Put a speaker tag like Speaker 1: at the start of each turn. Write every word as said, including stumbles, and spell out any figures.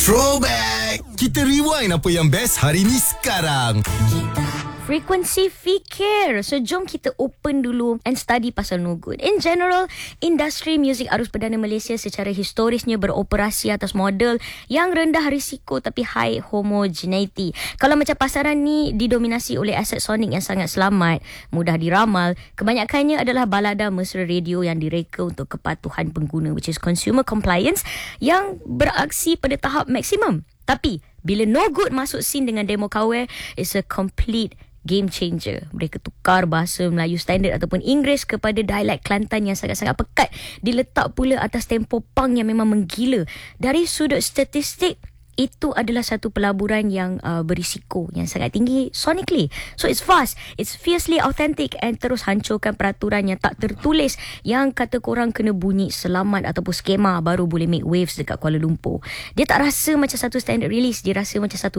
Speaker 1: Throwback. Kita rewind apa yang best hari ni sekarang.
Speaker 2: Frekuensi fikir. So, jom kita open dulu and study pasal No Good. In general, industri muzik arus perdana Malaysia secara historisnya beroperasi atas model yang rendah risiko tapi high homogeneity. Kalau macam pasaran ni didominasi oleh aset sonik yang sangat selamat, mudah diramal, kebanyakannya adalah balada mesra radio yang direka untuk kepatuhan pengguna, which is consumer compliance, yang beraksi pada tahap maksimum. Tapi, bila No Good masuk scene dengan demo Kawer, it's a complete game changer. Mereka tukar bahasa Melayu standard ataupun Inggeris kepada dialek Kelantan yang sangat-sangat pekat. Diletak pula atas tempo punk yang memang menggila. Dari sudut statistik, itu adalah satu pelaburan yang uh, berisiko, yang sangat tinggi sonically. So it's fast, it's fiercely authentic and terus hancurkan peraturan yang tak tertulis yang kata korang kena bunyi selamat ataupun skema baru boleh make waves dekat Kuala Lumpur. Dia tak rasa macam satu standard release, dia rasa macam satu